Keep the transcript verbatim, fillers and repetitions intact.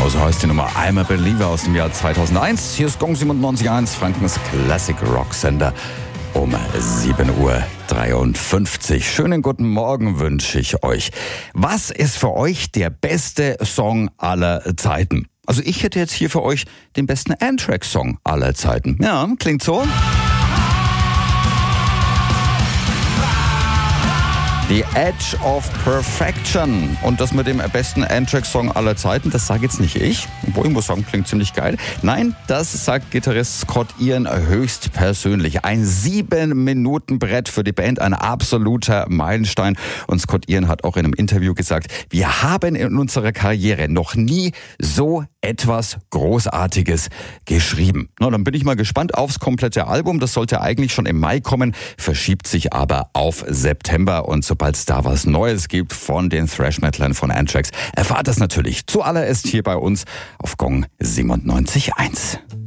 Genau so heißt die Nummer I'm a Believer aus dem Jahr zweitausendeins. Hier ist Gong siebenundneunzig Komma eins, Frankens Classic Rock Sender. Um sieben Uhr dreiundfünfzig. Schönen guten Morgen wünsche ich euch. Was ist für euch der beste Song aller Zeiten? Also ich hätte jetzt hier für euch den besten Anthrax-Song aller Zeiten. Ja, klingt so. The Edge of Perfection. Und das mit dem besten Anthrax-Song aller Zeiten, das sage jetzt nicht ich. Obwohl, ich muss sagen, klingt ziemlich geil. Nein, das sagt Gitarrist Scott Ian höchstpersönlich. Ein Sieben-Minuten-Brett für die Band, ein absoluter Meilenstein. Und Scott Ian hat auch in einem Interview gesagt, wir haben in unserer Karriere noch nie so etwas Großartiges geschrieben. Na, dann bin ich mal gespannt aufs komplette Album. Das sollte eigentlich schon im Mai kommen, verschiebt sich aber auf September. Und sobald es da was Neues gibt von den Thrash-Metalern von Anthrax, erfahrt das natürlich zuallererst hier bei uns auf Gong siebenundneunzig Komma eins.